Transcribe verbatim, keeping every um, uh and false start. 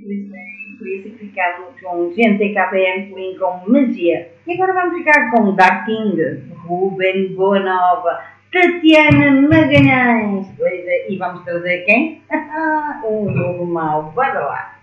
Por isso, por isso que ficamos com G T K P M Clean com Magia. E agora vamos ficar com Dark King, Ruben Boanova, Tatiana Magalhães. Pois é, e vamos trazer quem? O novo mal. Bora lá.